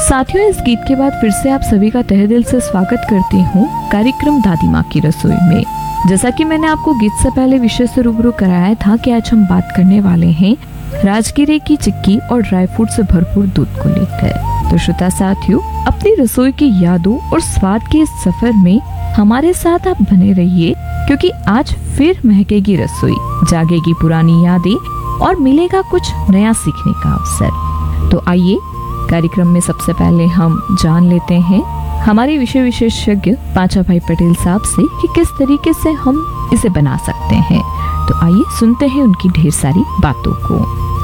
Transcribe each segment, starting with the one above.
साथियों, इस गीत के बाद फिर से आप सभी का तहे दिल से स्वागत करती हूँ कार्यक्रम दादी माँ की रसोई में। जैसा कि मैंने आपको गीत से पहले विषय से रूबरू कराया था कि आज हम बात करने वाले हैं राजगिरे की चिक्की और ड्राई फ्रूट से भरपूर दूध को लेकर। तो श्रोता साथियों, अपनी रसोई की यादों और स्वाद के इस सफर में हमारे साथ आप बने रहिए, क्योंकि आज फिर महकेगी रसोई, जागेगी पुरानी यादें और मिलेगा कुछ नया सीखने का अवसर। तो आइए कार्यक्रम में सबसे पहले हम जान लेते हैं हमारे विषय विशेषज्ञ पांचा भाई पटेल साहब से कि किस तरीके से हम इसे बना सकते हैं। तो आइए सुनते हैं उनकी ढेर सारी बातों को।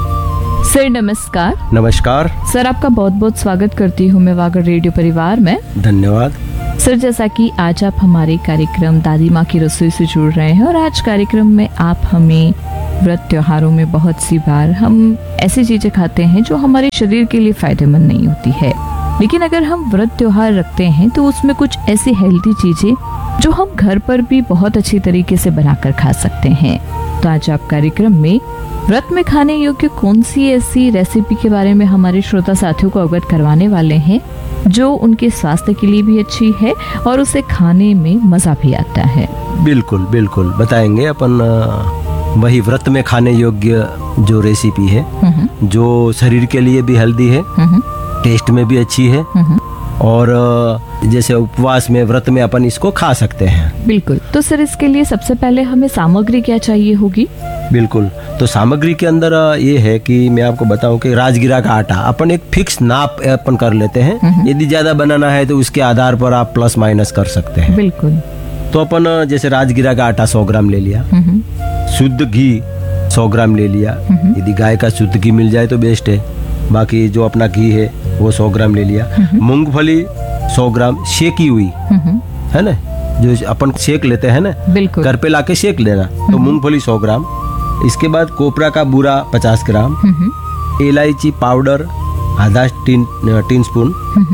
सर नमस्कार। नमस्कार सर, आपका बहुत बहुत स्वागत करती हूँ मैं वागड़ रेडियो परिवार में। धन्यवाद सर, जैसा कि आज आप हमारे कार्यक्रम दादी माँ की रसोई से जुड़ रहे हैं और आज कार्यक्रम में आप हमें व्रत त्योहारों में बहुत सी बार हम ऐसी चीजें खाते हैं जो हमारे शरीर के लिए फायदेमंद नहीं होती है, लेकिन अगर हम व्रत त्योहार रखते हैं तो उसमें कुछ ऐसी हेल्दी चीजें जो हम घर पर भी बहुत अच्छी तरीके से बनाकर खा सकते हैं। तो आज आप कार्यक्रम में व्रत में खाने योग्य कौन सी ऐसी रेसिपी के बारे में हमारे श्रोता साथियों को अवगत करवाने वाले हैं जो उनके स्वास्थ्य के लिए भी अच्छी है और उसे खाने में मजा भी आता है। बिल्कुल बिल्कुल बताएंगे अपन वही व्रत में खाने योग्य जो रेसिपी है, जो शरीर के लिए भी हेल्दी है, टेस्ट में भी अच्छी है और जैसे उपवास में व्रत में अपन इसको खा सकते हैं। बिल्कुल। तो सर, इसके लिए सबसे पहले हमें सामग्री क्या चाहिए होगी? बिल्कुल, तो सामग्री के अंदर ये है कि मैं आपको बताऊं कि राजगिरा का आटा अपन एक फिक्स नाप अपन कर लेते हैं। यदि ज्यादा बनाना है तो उसके आधार पर आप प्लस माइनस कर सकते हैं। बिल्कुल। तो अपन जैसे राजगिरा का आटा 100 ग्राम ले लिया, शुद्ध घी 100 ग्राम ले लिया, यदि गाय का शुद्ध घी मिल जाए तो बेस्ट है, बाकी जो अपना घी है वो 100 ग्राम ले लिया। मूंगफली 100 ग्राम सेकी हुई है ना, जो अपन सेक लेते हैं ना, घर पे लाके सेक लेना, तो मूंगफली 100 ग्राम। इसके बाद कोपरा का बूरा 50 ग्राम, इलायची पाउडर आधा टी स्पून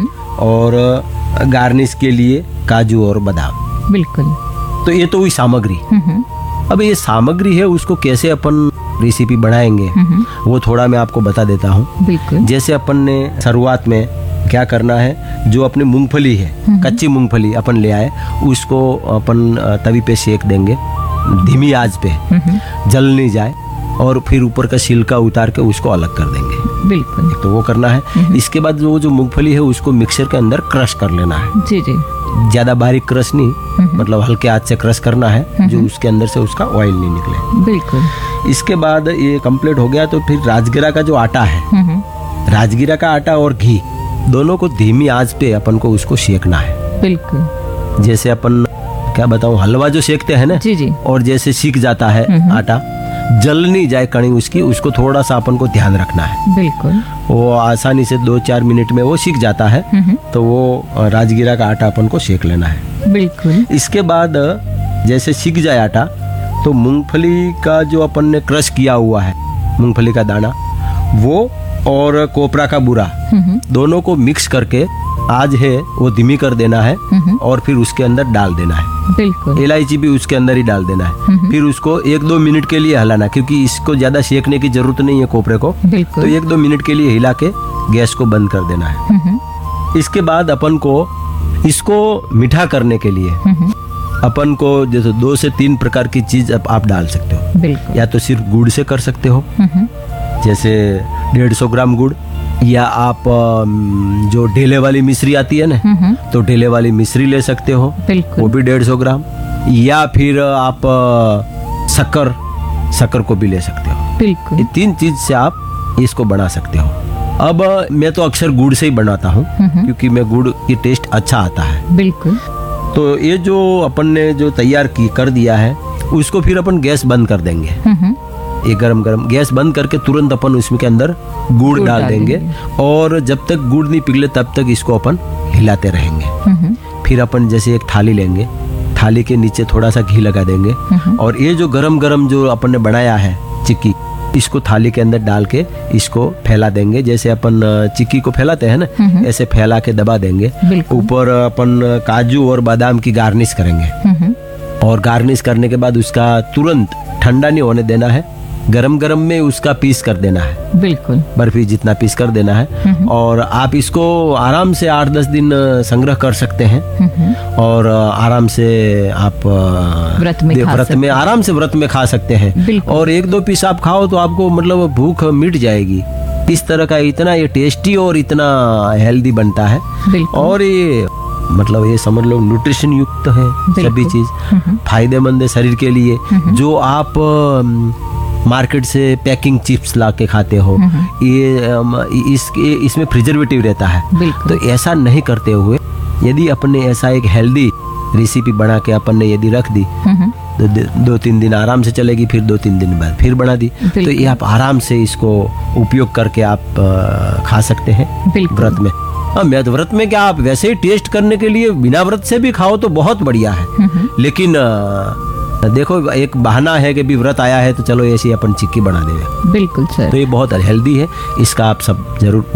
और गार्निश के लिए काजू और बादाम। बिल्कुल। तो ये तो हुई सामग्री। अब ये सामग्री है, उसको कैसे अपन रेसिपी बनाएंगे वो थोड़ा मैं आपको बता देता हूँ। जैसे अपन ने शुरुआत में क्या करना है, जो अपनी मूंगफली है, कच्ची मूंगफली अपन ले आए, उसको अपन तवी पे सेक देंगे धीमी आंच पे, जल नहीं जाए, और फिर ऊपर का छिलका उतार के उसको अलग कर देंगे। बिल्कुल। तो वो करना है। इसके बाद वो जो मूंगफली है उसको मिक्सर के अंदर क्रश कर लेना है। जी जी। ज्यादा बारीक क्रश नहीं, मतलब हल्के हाथ से क्रश करना है, जो उसके अंदर से उसका ऑयल नहीं निकले। बिल्कुल। इसके बाद ये कंप्लीट हो गया तो फिर राजगिरा का जो आटा है, राजगिरा का आटा और घी दोनों को धीमी आंच पे अपन को उसको सेकना है। बिल्कुल। जैसे अपन क्या बताऊं, हलवा जो सेकते हैं ना, जी जी, और जैसे सीख जाता है आटा, जल नहीं जाए कणी उसकी, उसको थोड़ा सा अपन को ध्यान रखना है। बिल्कुल। वो आसानी से 2-4 मिनट में वो सीख जाता है, तो वो राजगिरा का आटा अपन को सेक लेना है। बिल्कुल। इसके बाद जैसे सीख जाए आटा, तो मूंगफली का जो अपन ने क्रश किया हुआ है, मूंगफली का दाना, वो और कोपरा का बूरा दोनों को मिक्स करके आज है वो धीमी कर देना है और फिर उसके अंदर डाल देना है। बिल्कुल। इलायची भी उसके अंदर ही डाल देना है। फिर उसको 1-2 मिनट के लिए हिलाना, क्योंकि इसको ज्यादा सेकने की जरूरत नहीं है कोपरे को, तो 1-2 मिनट के लिए हिला के गैस को बंद कर देना है। इसके बाद अपन को इसको मीठा करने के लिए अपन को जैसे 2 से 3 प्रकार की चीज आप डाल सकते हो। बिल्कुल। या तो सिर्फ गुड़ से कर सकते हो, जैसे 150 ग्राम गुड़, या आप जो ढेले वाली मिश्री आती है ना, तो ढेले वाली मिश्री ले सकते हो, वो भी 150 ग्राम, या फिर आप शक्कर को भी ले सकते हो। बिल्कुल। ये 3 चीज से आप इसको बना सकते हो। अब मैं तो अक्सर गुड़ से ही बनाता हूँ, क्योंकि मैं गुड़ की टेस्ट अच्छा आता है। बिल्कुल। तो ये जो अपन ने जो तैयार कर दिया है, उसको फिर अपन गैस बंद कर देंगे। ये गरम गैस बंद करके तुरंत अपन उसमें के अंदर गुड़ डाल देंगे, और जब तक गुड़ नहीं पिघले तब तक इसको अपन हिलाते रहेंगे। फिर अपन जैसे एक थाली लेंगे, थाली के नीचे थोड़ा सा घी लगा देंगे, और ये जो गरम जो अपन ने बनाया है चिक्की, इसको थाली के अंदर डाल के इसको फैला देंगे। जैसे अपन चिक्की को फैलाते हैं ना, ऐसे फैला के दबा देंगे। ऊपर अपन काजू और बादाम की गार्निश करेंगे, और गार्निश करने के बाद उसका तुरंत ठंडा नहीं होने देना है, गरम गरम में उसका पीस कर देना है, बिल्कुल। बर्फी जितना पीस कर देना है। और आप इसको आराम से 8-10 दिन संग्रह कर सकते हैं। और आराम से आप व्रत में आराम से व्रत में खा सकते हैं। और 1-2 पीस आप खाओ तो आपको मतलब भूख मिट जाएगी। इस तरह का इतना ये टेस्टी और इतना हेल्दी बनता है। और ये मतलब ये समझ लो न्यूट्रिशन युक्त है, सभी चीज फायदेमंद है शरीर के लिए। जो आप मार्केट से पैकिंग चिप्स ला के खाते हो, ये इसमें प्रिजर्वेटिव रहता है। तो ऐसा नहीं करते हुए यदि अपने ऐसा एक हेल्दी रेसिपी बना के अपन ने यदि रख दी तो 2-3 दिन आराम से चलेगी, फिर 2-3 दिन बाद फिर बना दी, तो ये आप आराम से इसको उपयोग करके आप खा सकते हैं व्रत में। मैं तो व्रत में क्या, आप वैसे ही टेस्ट करने के लिए बिना व्रत से भी खाओ तो बहुत बढ़िया है। लेकिन देखो एक बहाना है कि भी व्रत आया है तो चलो ऐसी अपन चिक्की बना देंगे। बिल्कुल सर। तो ये बहुत हेल्दी है, इसका आप सब जरूर